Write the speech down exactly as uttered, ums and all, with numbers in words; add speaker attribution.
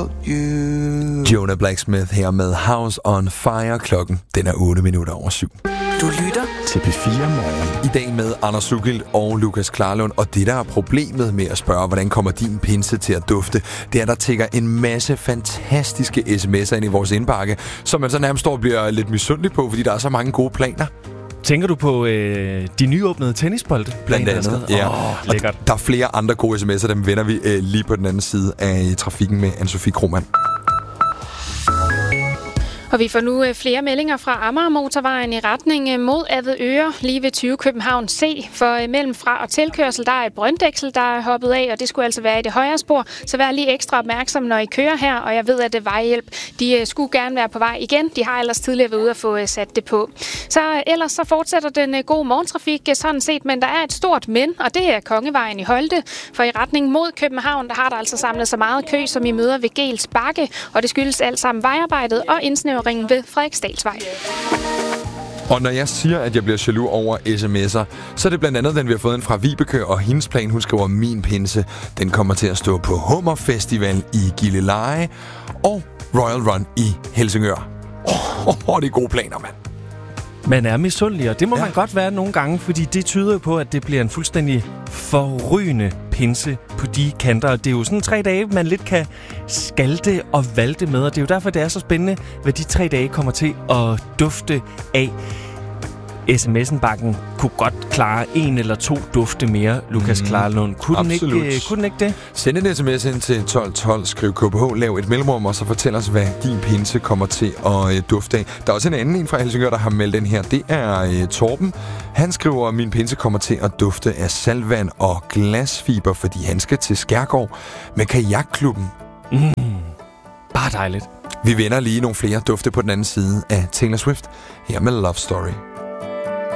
Speaker 1: without you.
Speaker 2: Jonah Blacksmith her med House on Fire. Klokken, den er otte minutter over syv.
Speaker 1: Du lytter til P fire Morgen.
Speaker 2: I dag med Anders Sukil og Lukas Klarlund. Og det, der er problemet med at spørge, hvordan kommer din pinse til at dufte, det er, der tigger en masse fantastiske sms'er ind i vores indbakke, som man så nærmest står og bliver lidt misundelig på, fordi der er så mange gode planer.
Speaker 3: Tænker du på øh, de nyåbnede tennisbolde?
Speaker 2: Blandt andet, ja.
Speaker 3: Oh, lækkert.
Speaker 2: Der er flere andre gode sms'er, dem vender vi øh, lige på den anden side af trafikken med Anne-Sophie Krohmann.
Speaker 4: Og vi får nu flere meldinger fra Amagermotorvejen i retning mod Avedøre, lige ved tyve København C. For mellem fra- og tilkørsel, der er et brønddæksel, der er hoppet af, og det skulle altså være i det højre spor. Så vær lige ekstra opmærksom, når I kører her, og jeg ved, at det vejhjælp, de skulle gerne være på vej igen. De har ellers tidligere været ude at få sat det på. Så ellers så fortsætter den gode morgentrafik sådan set, men der er et stort men, og det er Kongevejen i Holte. For i retning mod København, der har der altså samlet så meget kø, som I møder ved Gels Bakke, og det skyldes alt sammen vejarbejdet og indsnævring ved Frederiksdalsvej.
Speaker 2: Og når jeg siger, at jeg bliver jaloux over sms'er, så er det blandt andet den, vi har fået en fra Vibeke, og hendes plan, hun skriver, min pinse, den kommer til at stå på Hummer Festival i Gilleleje og Royal Run i Helsingør. Åh, oh, oh, det er gode planer, mand.
Speaker 3: Man er misundelig, og det må
Speaker 2: ja.
Speaker 3: man godt være nogle gange, fordi det tyder jo på, at det bliver en fuldstændig forrygende pinse på de kanter. Og det er jo sådan tre dage, man lidt kan skalte og valte med, og det er jo derfor, det er så spændende, hvad de tre dage kommer til at dufte af. sms'en-bakken kunne godt klare en eller to dufte mere, Lukas mm, Klarlund. Kunne den, ikke, kunne den ikke det?
Speaker 2: Send en sms ind til tolv tolv, skriv K P H, lav et mellemrum, og så fortæl os, hvad din pinse kommer til at øh, dufte af. Der er også en anden en fra Helsingør, der har meldt den her. Det er øh, Torben. Han skriver, at min pinse kommer til at dufte af saltvand og glasfiber, fordi han skal til Skærgård med kajakklubben.
Speaker 3: Mm, bare dejligt.
Speaker 2: Vi vender lige nogle flere dufte på den anden side af Taylor Swift her med Love Story.